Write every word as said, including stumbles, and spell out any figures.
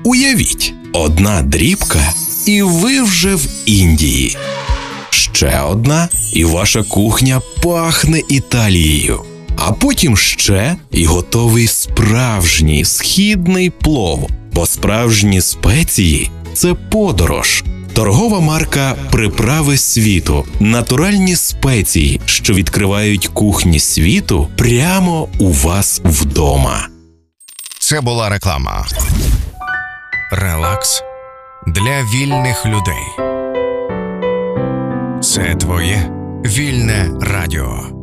Уявіть, одна дрібка, і ви вже в Індії. Ще одна, і ваша кухня пахне Італією. А потім ще, і готовий справжній східний плов. Бо справжні спеції – це подорож. Торгова марка «Приправи світу» – натуральні спеції, що відкривають кухні світу прямо у вас вдома. Це була реклама. Релакс для вільних людей. Це твоє вільне радіо.